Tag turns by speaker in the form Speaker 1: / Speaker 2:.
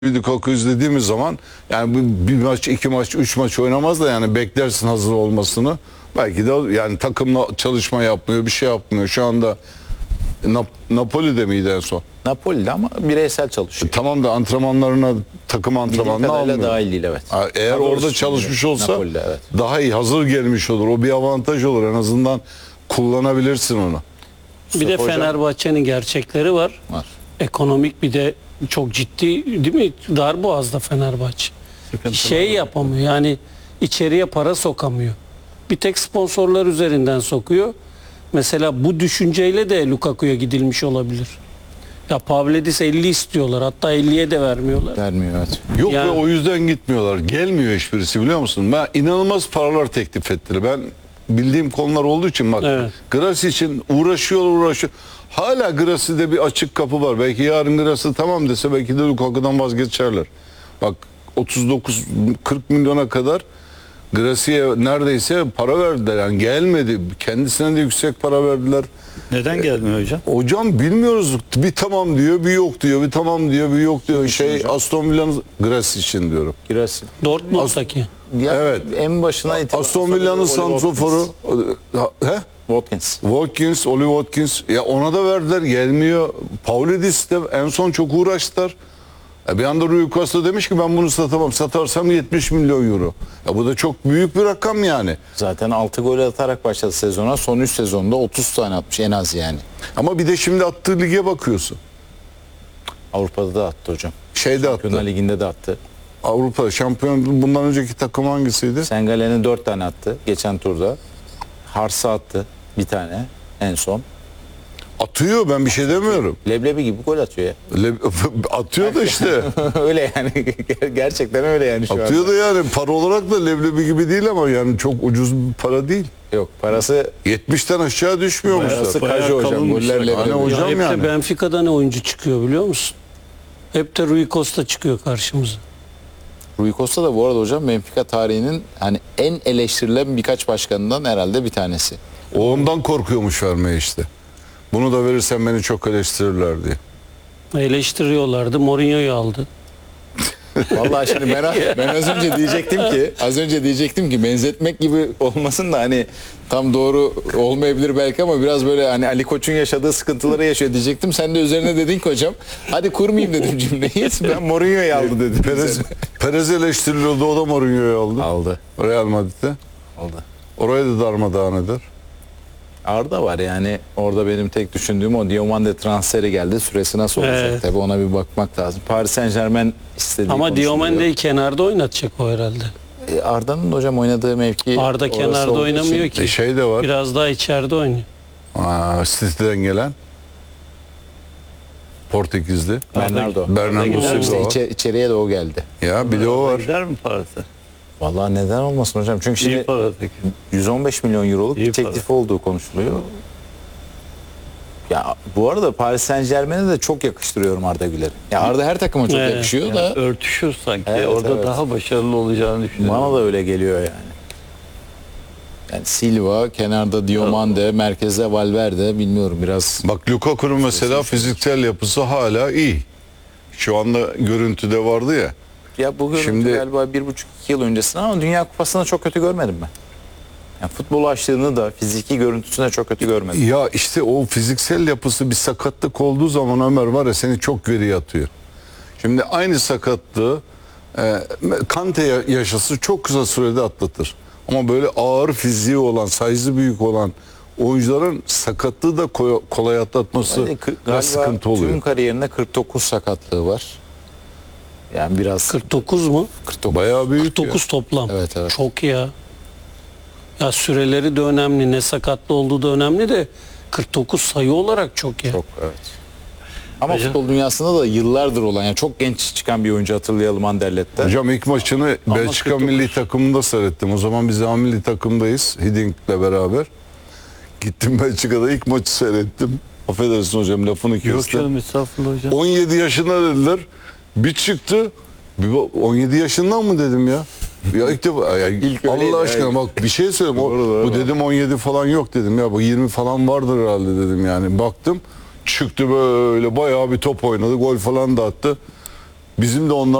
Speaker 1: Lukaku izlediğimiz zaman yani bir maç, iki maç, üç maç oynamaz da yani beklersin hazır olmasını. Belki de yani takımla çalışma yapmıyor, bir şey yapmıyor. Şu anda Napoli'de miydi en son?
Speaker 2: Napoli'de ama bireysel çalışıyor.
Speaker 1: Tamam da antrenmanlarına, takım antrenmanına almıyor.
Speaker 2: Dahil değil, evet.
Speaker 1: Eğer
Speaker 2: Daha
Speaker 1: orada
Speaker 2: doğrusu
Speaker 1: çalışmış olsa
Speaker 2: Napoli'de, evet.
Speaker 1: daha iyi hazır gelmiş olur. O bir avantaj olur. En azından kullanabilirsin onu.
Speaker 3: Bir de
Speaker 2: Hocam-
Speaker 3: Fenerbahçe'nin gerçekleri var.
Speaker 2: Var.
Speaker 3: Ekonomik bir de çok ciddi değil mi? Darboğaz'da Fenerbahçe. Şey yapamıyor yani içeriye para sokamıyor. Bir tek sponsorlar üzerinden sokuyor. Mesela bu düşünceyle de Lukaku'ya gidilmiş olabilir. Ya Pavlidis 50 istiyorlar. Hatta 50'ye de vermiyorlar.
Speaker 2: Vermiyor, evet.
Speaker 1: Yok
Speaker 3: Yani-
Speaker 1: ve o yüzden gitmiyorlar. Gelmiyor hiçbirisi, biliyor musun? Ben inanılmaz paralar teklif ettiler. Ben bildiğim konular olduğu için bak.
Speaker 3: Evet.
Speaker 1: Grassi için uğraşıyor. Hala Grassi'de bir açık kapı var. Belki yarın Grassi tamam dese belki de Lukaku'dan vazgeçerler. Bak 39-40 milyona kadar Grassi'ye neredeyse para verdiler. Yani gelmedi. Kendisine de yüksek para verdiler.
Speaker 4: Neden gelmiyor hocam?
Speaker 1: Hocam bilmiyoruz. Bir tamam diyor, bir yok diyor. Bir tamam diyor, bir yok diyor. Aston Villa'nın Grassi için diyorum.
Speaker 2: Girersin.
Speaker 3: Dortmund'daki.
Speaker 2: Ya,
Speaker 1: Evet.
Speaker 2: En başına itibaren.
Speaker 1: Aston Villa'nın santroforu
Speaker 2: Watkins.
Speaker 1: Watkins, Oli Watkins, ya ona da verdiler, gelmiyor. Pavlidis de en son çok uğraştılar. Bir anda Rui Costa demiş ki ben bunu satamam. Satarsam 70 milyon euro. Ya bu da çok büyük bir rakam yani.
Speaker 2: Zaten 6 gol atarak başladı sezona. Son 3 sezonda 30 tane atmış en az yani.
Speaker 1: Ama bir de şimdi attığı lige bakıyorsun.
Speaker 2: Avrupa'da da attı hocam.
Speaker 1: Şeyde
Speaker 2: Şampiyonlar
Speaker 1: attı.
Speaker 2: Ligi'nde de attı.
Speaker 1: Avrupa şampiyon, bundan önceki takım hangisiydi?
Speaker 2: Sengalen'e 4 tane attı geçen turda. Hars'a attı bir tane en son.
Speaker 1: Atıyor, ben bir şey demiyorum.
Speaker 2: Leblebi gibi gol atıyor ya.
Speaker 1: Atıyor da işte.
Speaker 2: Öyle yani. Gerçekten öyle yani şu
Speaker 1: Atıyor
Speaker 2: anda.
Speaker 1: da yani para olarak da leblebi gibi değil ama yani çok ucuz bir para değil.
Speaker 2: Yok, parası
Speaker 1: 70'ten aşağı düşmüyormuş.
Speaker 2: parası
Speaker 4: Bayağı
Speaker 2: Kajo hocam.
Speaker 4: kalınmış.
Speaker 2: Gollerle
Speaker 1: Hani
Speaker 2: leblebi.
Speaker 1: hocam
Speaker 3: Ya hep
Speaker 1: yani.
Speaker 3: de Benfica'da ne oyuncu çıkıyor biliyor musun? Hep de Rui Costa çıkıyor karşımıza.
Speaker 2: Rui Costa da bu arada hocam Benfica tarihinin hani en eleştirilen birkaç başkanından herhalde bir tanesi.
Speaker 1: O ondan korkuyormuş vermeye işte. Bunu da verirsen beni çok eleştirirler diye.
Speaker 3: Eleştiriyorlardı. Mourinho'yu aldı.
Speaker 2: Vallahi şimdi ben az önce diyecektim ki benzetmek gibi olmasın da hani tam doğru olmayabilir belki ama biraz böyle hani Ali Koç'un yaşadığı sıkıntıları yaşıyor diyecektim. Sen de üzerine dedin ki hocam hadi kurmayayım dedim cümleyi. Ben Mourinho'yu aldı dedim.
Speaker 1: Perez eleştiriliyordu, o da Mourinho'yu aldı.
Speaker 2: Aldı.
Speaker 1: Real Madrid'de.
Speaker 2: Aldı.
Speaker 1: Oraya da darmadağın eder.
Speaker 2: Arda var yani orada benim tek düşündüğüm o Diomande transferi geldi. Süresi nasıl olacak
Speaker 3: Evet.
Speaker 2: tabii ona bir bakmak lazım. Paris Saint-Germain istediği
Speaker 3: Ama
Speaker 2: konuşuluyor.
Speaker 3: Diomande'yi kenarda oynatacak o herhalde.
Speaker 2: Arda'nın hocam oynadığı mevki
Speaker 3: Arda
Speaker 2: orası
Speaker 3: kenarda
Speaker 2: olduğu
Speaker 3: oynamıyor
Speaker 2: için-
Speaker 3: ki.
Speaker 1: Şey de var.
Speaker 3: Biraz daha içeride oynuyor.
Speaker 1: City'den gelen. Portekizli.
Speaker 2: Bernardo.
Speaker 1: Bernardo
Speaker 3: Gider
Speaker 1: Silva.
Speaker 2: İçeriye de o geldi.
Speaker 1: Ya bir de o var.
Speaker 4: Gider mi parası?
Speaker 2: Vallahi neden olmasın hocam? Çünkü
Speaker 4: İyi
Speaker 2: şimdi
Speaker 4: para peki.
Speaker 2: 115 milyon euroluk
Speaker 4: İyi
Speaker 2: bir teklifi olduğu konuşuluyor. Ya bu arada Paris Saint-Germain'e de çok yakıştırıyorum Arda Güler'i. Ya Arda her takıma çok
Speaker 3: Evet.
Speaker 2: yakışıyor da
Speaker 4: Örtüşür sanki.
Speaker 2: Evet,
Speaker 4: Orada
Speaker 2: evet.
Speaker 4: daha başarılı olacağını düşünüyorum.
Speaker 2: bana da öyle geliyor yani. Yani Silva, kenarda Diomande, merkezde Valverde bilmiyorum biraz.
Speaker 1: Bak Lukaku'nun mesela fiziksel yapısı hala iyi. Şu anda görüntüde vardı ya.
Speaker 2: Ya bu görüntü
Speaker 1: Şimdi-
Speaker 2: galiba 1,5-2 yıl öncesinde ama Dünya Kupası'nda çok kötü görmedim ben. Yani futbol açlığını da fiziki görüntüsünde çok kötü görmedim.
Speaker 1: Ya işte o fiziksel yapısı bir sakatlık olduğu zaman Ömer var ya seni çok geriye atıyor. Şimdi aynı sakatlığı Kante yaşası çok kısa sürede atlatır. Ama böyle ağır fiziği olan, size'ı büyük olan oyuncuların sakatlığı da kolay atlatması
Speaker 2: Yani
Speaker 1: biraz
Speaker 2: galiba
Speaker 1: sıkıntı oluyor.
Speaker 2: tüm kariyerinde 49 sakatlığı var. Yani biraz
Speaker 3: 49 mu?
Speaker 2: 49.
Speaker 1: Bayağı büyük.
Speaker 3: 49 toplam.
Speaker 2: Evet, evet.
Speaker 3: Çok ya. Ya süreleri de önemli. Ne sakatlı olduğu da önemli de 49 sayı olarak çok ya.
Speaker 2: Çok, evet. Ama
Speaker 4: Hocam-
Speaker 2: futbol dünyasında da yıllardır olan yani çok genç çıkan bir oyuncu hatırlayalım Anderlet'te.
Speaker 1: Hocam ilk maçını Belçika
Speaker 4: 49.
Speaker 1: milli takımında seyrettim. O zaman biz A milli takımdayız Hidding'le beraber. Gittim Belçika'da ilk maçı seyrettim. Affedersin hocam lafını
Speaker 4: Yok
Speaker 1: kestim.
Speaker 4: canım estağfurullah hocam.
Speaker 1: 17 yaşında dediler. Bir çıktı. 17 yaşından mı dedim ya? Ya ilk defa ya
Speaker 2: İlk
Speaker 1: Allah
Speaker 2: öyleydi,
Speaker 1: aşkına
Speaker 2: evet.
Speaker 1: bak bir şey söyleyeyim.
Speaker 2: Doğru,
Speaker 1: Bu dedim 17 falan yok dedim ya. Bu 20 falan vardır herhalde dedim yani. Baktım çıktı böyle bayağı bir top oynadı. Gol falan da attı. Bizim de onlar